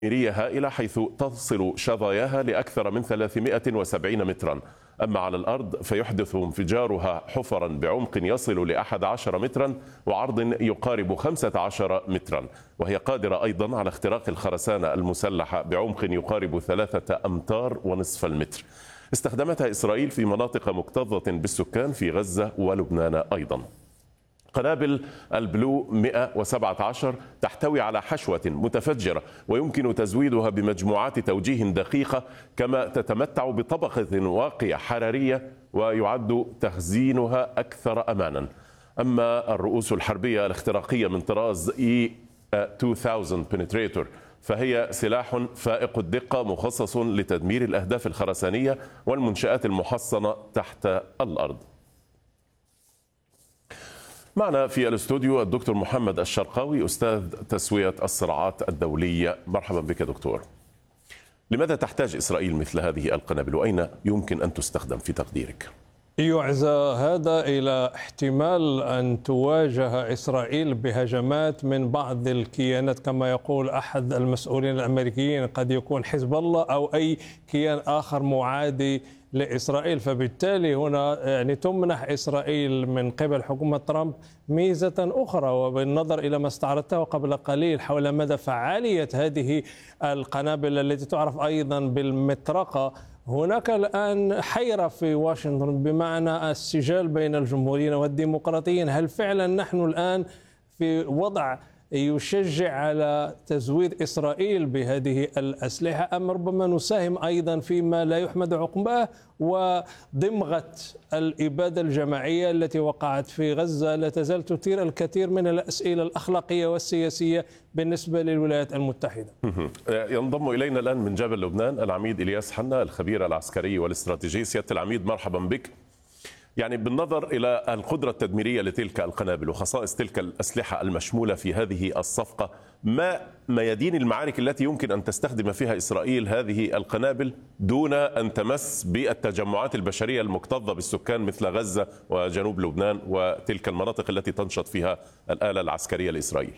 هائلة حيث تصل شظاياها لأكثر من 370 مترا. أما على الأرض فيحدث انفجارها حفرا بعمق يصل ل 11 مترا وعرض يقارب 15 مترا، وهي قادرة أيضا على اختراق الخرسانة المسلحة بعمق يقارب 3 أمتار ونصف المتر. استخدمتها إسرائيل في مناطق مكتظة بالسكان في غزة ولبنان أيضا. قنابل البلو 117 تحتوي على حشوة متفجرة ويمكن تزويدها بمجموعات توجيه دقيقة، كما تتمتع بطبقة واقية حرارية ويعد تخزينها أكثر أمانا. أما الرؤوس الحربية الاختراقية من طراز E2000 بنتريتور فهي سلاح فائق الدقة مخصص لتدمير الأهداف الخرسانية والمنشآت المحصنة تحت الأرض. معنا في الاستوديو الدكتور محمد الشرقاوي، أستاذ تسوية الصراعات الدولية. مرحبا بك دكتور. لماذا تحتاج إسرائيل مثل هذه القنابل وأين يمكن أن تستخدم في تقديرك؟ يعزى هذا إلى احتمال أن تواجه إسرائيل بهجمات من بعض الكيانات، كما يقول أحد المسؤولين الأمريكيين قد يكون حزب الله أو أي كيان آخر معادي لإسرائيل. فبالتالي هنا تمنح إسرائيل من قبل حكومة ترامب ميزة أخرى، وبالنظر إلى ما استعرضته قبل قليل حول مدى فعالية هذه القنابل التي تعرف أيضا بالمطرقة. هناك الآن حيرة في واشنطن بمعنى السجال بين الجمهوريين والديمقراطيين. هل فعلا نحن الآن في وضع يشجع على تزويد إسرائيل بهذه الأسلحة، أم ربما نساهم أيضا فيما لا يحمد عقباه وضمغة الإبادة الجماعية التي وقعت في غزة لا تزال تثير الكثير من الأسئلة الأخلاقية والسياسية بالنسبة للولايات المتحدة؟ ينضم إلينا الآن من جبل لبنان العميد إلياس حنا، الخبير العسكري والاستراتيجي. سيادة العميد مرحبا بك. يعني بالنظر إلى القدرة التدميرية لتلك القنابل وخصائص تلك الأسلحة المشمولة في هذه الصفقة، ما ميادين المعارك التي يمكن أن تستخدم فيها إسرائيل هذه القنابل دون أن تمس بالتجمعات البشرية المكتظة بالسكان مثل غزة وجنوب لبنان وتلك المناطق التي تنشط فيها الآلة العسكرية لإسرائيل؟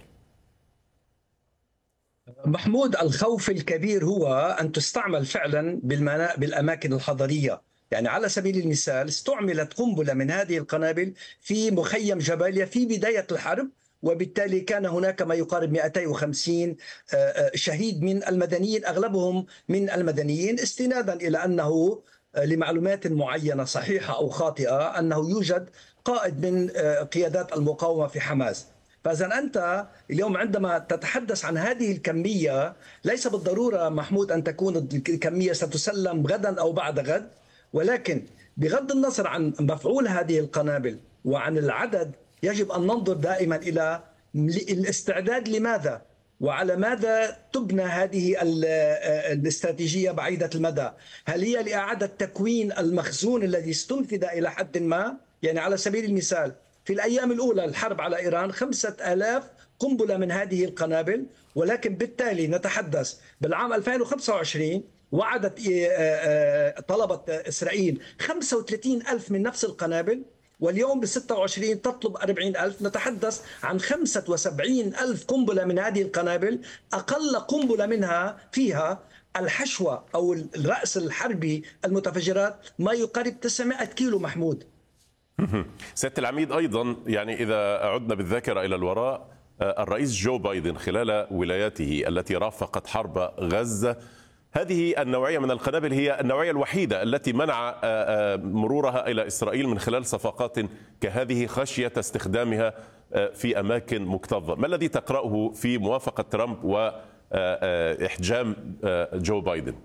محمود، الخوف الكبير هو أن تستعمل فعلا بالأماكن الحضرية. يعني على سبيل المثال استعملت قنبلة من هذه القنابل في مخيم جباليا في بداية الحرب، وبالتالي كان هناك ما يقارب 250 شهيد من المدنيين، أغلبهم من المدنيين، استنادا إلى أنه لمعلومات معينة صحيحة أو خاطئة أنه يوجد قائد من قيادات المقاومة في حماس. فإذا أنت اليوم عندما تتحدث عن هذه الكمية ليس بالضرورة محمود أن تكون الكمية ستسلم غدا أو بعد غد، ولكن بغض النظر عن مفعول هذه القنابل وعن العدد يجب أن ننظر دائما إلى الاستعداد لماذا وعلى ماذا تبنى هذه الاستراتيجية بعيدة المدى. هل هي لإعادة تكوين المخزون الذي استنفذ إلى حد ما؟ يعني على سبيل المثال في الأيام الأولى الحرب على إيران 5000 قنبلة من هذه القنابل، ولكن بالتالي نتحدث بالعام 2025 وعدت طلبت إسرائيل 35,000 من نفس القنابل، واليوم ب 26 تطلب 40,000. نتحدث عن 75,000 قنبلة من هذه القنابل، أقل قنبلة منها فيها الحشوة أو الرأس الحربي المتفجرات ما يقارب 900 كيلو. محمود سيادة العميد، أيضا يعني إذا عدنا بالذاكرة إلى الوراء، الرئيس جو بايدن خلال ولايته التي رافقت حرب غزة هذه النوعية من القنابل هي النوعية الوحيدة التي منع مرورها إلى إسرائيل من خلال صفقات كهذه خشية استخدامها في أماكن مكتظة. ما الذي تقرأه في موافقة ترامب وإحجام جو بايدن؟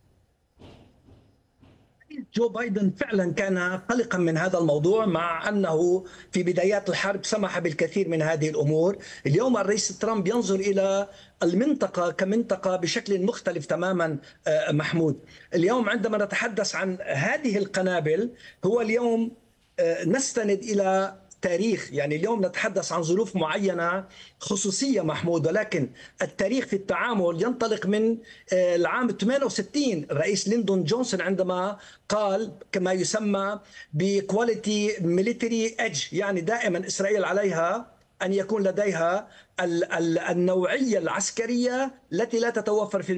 جو بايدن فعلا كان قلقا من هذا الموضوع، مع أنه في بدايات الحرب سمح بالكثير من هذه الأمور. اليوم الرئيس ترامب ينظر إلى المنطقة كمنطقة بشكل مختلف تماما. محمود، اليوم عندما نتحدث عن هذه القنابل هو اليوم نستند إلى تاريخ. يعني اليوم نتحدث عن ظروف معينة خصوصية محمود، ولكن التاريخ في التعامل ينطلق من العام 68. الرئيس ليندون جونسون عندما قال كما يسمى بكواليتي ميليتري ايدج، يعني دائما إسرائيل عليها أن يكون لديها النوعية العسكرية التي لا تتوفر في